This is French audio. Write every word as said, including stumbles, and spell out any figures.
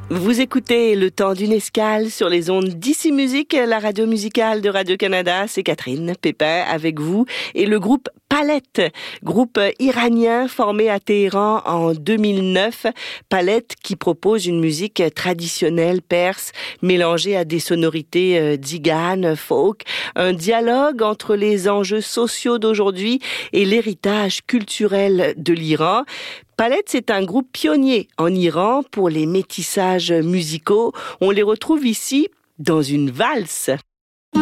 Vous écoutez Le Temps d'une escale sur les ondes d'Ici Musique, la radio musicale de Radio-Canada. C'est Catherine Pépin avec vous et le groupe Palette, groupe iranien formé à Téhéran en deux mille neuf. Palette qui propose une musique traditionnelle perse mélangée à des sonorités tziganes, folk, un dialogue entre les enjeux sociaux d'aujourd'hui et l'héritage culturel de l'Iran. Palette, c'est un groupe pionnier en Iran pour les métissages musicaux. On les retrouve ici dans une valse.